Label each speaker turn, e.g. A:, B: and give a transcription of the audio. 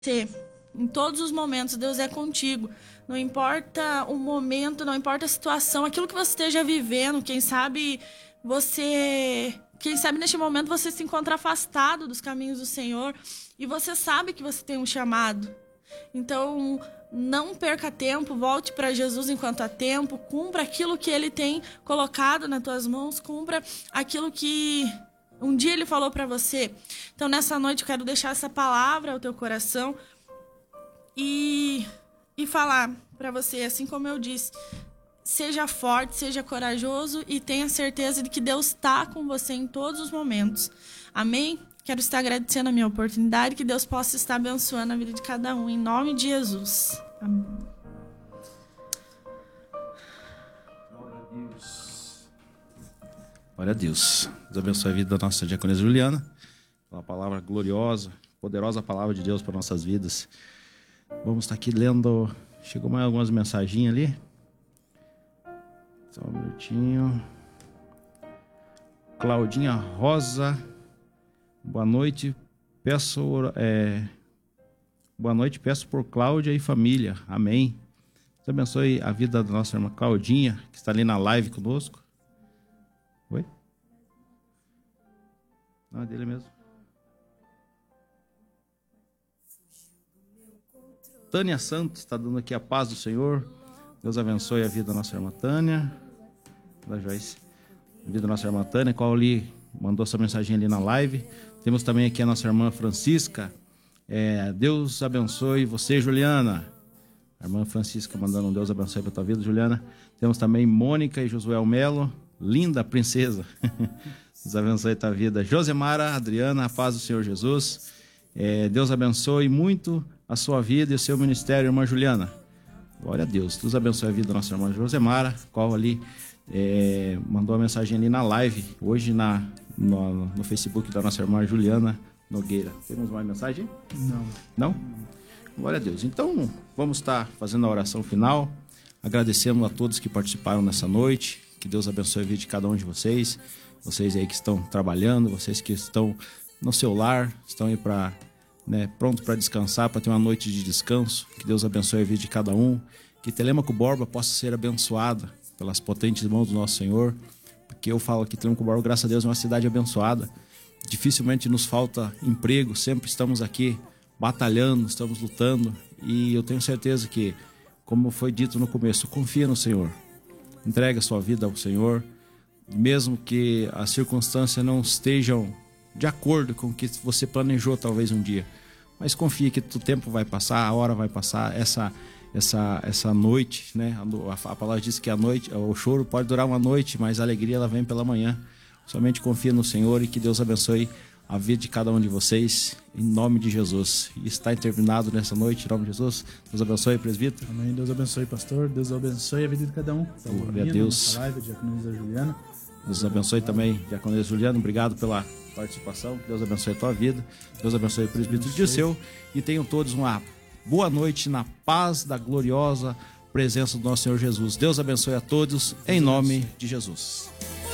A: você. Em todos os momentos, Deus é contigo. Não importa o momento, não importa a situação, aquilo que você esteja vivendo, quem sabe neste momento você se encontra afastado dos caminhos do Senhor e você sabe que você tem um chamado. Então, não perca tempo, volte para Jesus enquanto há tempo, cumpra aquilo que Ele tem colocado nas tuas mãos, cumpra aquilo que um dia Ele falou para você. Então, nessa noite, eu quero deixar essa palavra ao teu coração e falar para você, assim como eu disse, seja forte, seja corajoso e tenha certeza de que Deus está com você em todos os momentos. Amém? Quero estar agradecendo a minha oportunidade, que Deus possa estar abençoando a vida de cada um, em nome de Jesus. Amém.
B: Glória a Deus. Glória a Deus. Deus abençoe a vida da nossa diaconisa Juliana. Uma palavra gloriosa, poderosa palavra de Deus para nossas vidas. Vamos estar aqui lendo. Chegou mais algumas mensagens ali. Só um minutinho. Claudinha Rosa. Boa noite. Boa noite, peço por Cláudia e família. Amém. Deus abençoe a vida da nossa irmã Claudinha, que está ali na live conosco. Oi? Não, é dele mesmo. Tânia Santos está dando aqui a paz do Senhor. Deus abençoe a vida da nossa irmã Tânia. Da Joyce. A vida da nossa irmã Tânia, qual ali mandou essa mensagem ali na live. Temos também aqui a nossa irmã Francisca. Deus abençoe você, Juliana. A irmã Francisca mandando um Deus abençoe para a tua vida, Juliana. Temos também Mônica e Josuel Melo. Linda princesa. Deus abençoe a tua vida. Josemara, Adriana, a paz do Senhor Jesus. Deus abençoe muito a sua vida e o seu ministério, irmã Juliana. Glória a Deus. Deus abençoe a vida da nossa irmã Josemara, qual ali mandou a mensagem ali na live, hoje no Facebook da nossa irmã Juliana Nogueira. Temos mais mensagem? Não? Glória a Deus. Então, vamos estar fazendo a oração final, agradecendo a todos que participaram nessa noite, que Deus abençoe a vida de cada um de vocês, vocês aí que estão trabalhando, vocês que estão no seu lar, estão aí pronto para descansar, para ter uma noite de descanso, que Deus abençoe a vida de cada um, que Telêmaco Borba possa ser abençoada pelas potentes mãos do nosso Senhor, porque eu falo que Telêmaco Borba, graças a Deus, é uma cidade abençoada, dificilmente nos falta emprego, sempre estamos aqui batalhando, estamos lutando, e eu tenho certeza que, como foi dito no começo, confia no Senhor, entrega a sua vida ao Senhor, mesmo que as circunstâncias não estejam de acordo com o que você planejou talvez um dia, mas confie que o tempo vai passar, a hora vai passar, essa noite, né? A palavra diz que a noite, o choro pode durar uma noite, mas a alegria ela vem pela manhã. Somente confia no Senhor e que Deus abençoe a vida de cada um de vocês, em nome de Jesus. E está terminado nessa noite, em nome de Jesus. Deus abençoe, presbítero.
C: Amém. Deus abençoe, pastor. Deus abençoe a vida de cada um.
B: Glória a Deus.
C: Live, diaconisa Juliana.
B: Deus abençoe também, diaconisa Juliana. Obrigado pela participação. Deus abençoe a tua vida. Deus abençoe o presbítero Dirceu. E tenham todos uma boa noite na paz da gloriosa presença do nosso Senhor Jesus. Deus abençoe a todos, em nome de Jesus.